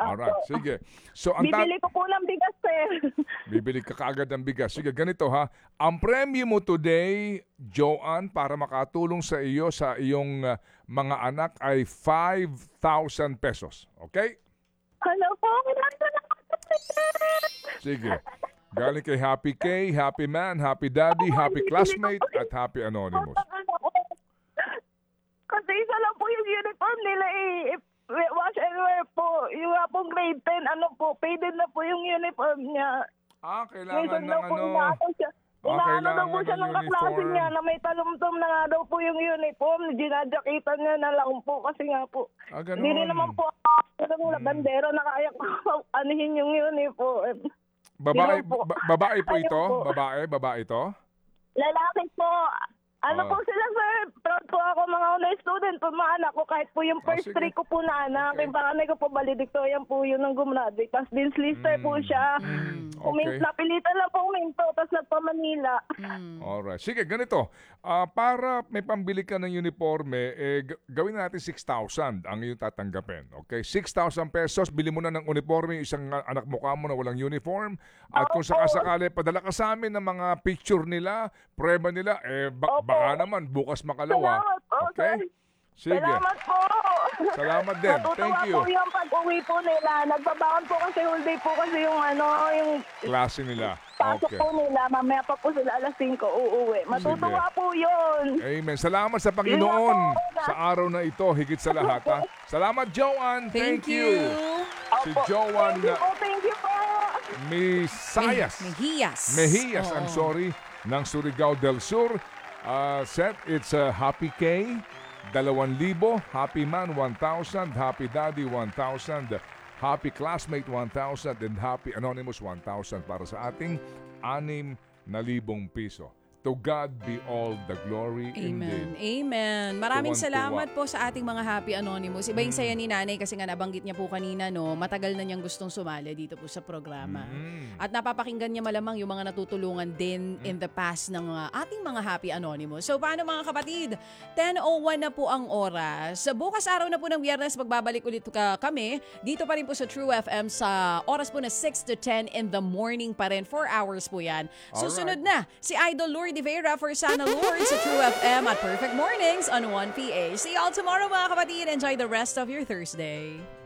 Alright, sige. So, Bibili ko po ng bigas, sir. Bibili ka kaagad ng bigas. Sige, ganito ha. Ang premyo mo today, Joanne, para makatulong sa iyo sa iyong mga anak ay 5,000 pesos. Okay? Hello po, Sige. Galing kay Happy K, Happy Man, Happy Daddy, Happy Classmate, at Happy Anonymous. Kasi isa lang po yung uniform nila eh. Wash and wear po. Yung nga pong grade 10, faded na po yung uniform niya. Kailangan ng ano. Inaano daw po siya ng kaklase uniform. niya na may talumtom na nga daw po yung uniform. Ginadyakitan niya na lang po kasi nga po. Ganun. Hindi rin naman po ako bandero na kaya ko anihin yung uniform. Babae po ito? Ayun po. Babae ito? Lalaki po. Po sila, sir? Proud po ako mga honor student po, mga anak ko. Kahit po yung first sige. 3 ko po na anak. Okay. Yung panganay ko po, valedictorian po yun ng gumraduate. Tapos Dean's Lister po siya. Okay. Napilitan lang po uminto. Tapos nagpa-Manila. Alright. Sige, ganito. Para may pambili ka ng uniforme, gawin natin 6,000 ang iyong tatanggapin. Okay? 6,000 pesos, bili mo na ng uniforme yung isang anak mo mo na walang uniform. At kung sakasakali, padala ka sa amin ng mga picture nila, prueba nila, baka naman bukas makalawa. Salamat po, okay? sir. Sige. Salamat po. Salamat din. Thank you. Natutuwa po yung pag-uwi po nila. Nagbabaon po kasi whole day po kasi yung yung Klase nila. pasok Okay. po nila. Mamaya pa po sila alas 5 uuwi. Matutuwa po yun. Amen. Salamat sa Panginoon sa araw na ito, higit sa lahat. Ha? Salamat, Joanne. Thank you. Si Opo. Joanne Thank you po. Mejias. Mejias. I'm sorry. Ng Surigao del Sur. Set, it's Happy K, 2,000. Happy Man, 1,000. Happy Daddy, 1,000. Happy Classmate, 1,000. And Happy Anonymous, 1,000 para sa ating 6,000 piso. To God be all the glory Amen. indeed. Amen. Maraming Tuwan-tuwa. salamat po sa ating mga Happy Anonymous. Iba yung saya ni Nanay kasi nga nabanggit niya po kanina, no, matagal na niyang gustong sumali dito po sa programa. At napapakinggan niya malamang yung mga natutulungan din in the past ng ating mga Happy Anonymous. So paano mga kapatid? 10:01 na po ang oras. Bukas araw na po ng Biyernes, magbabalik ulit kami. Dito pa rin po sa True FM sa oras po na 6 to 10 in the morning pa rin. 4 hours po yan. Susunod na si Idol Lourdes De Vera for Sana Lord sa True FM at Perfect Mornings on 1PA. See y'all tomorrow mga kapatid. Enjoy the rest of your Thursday.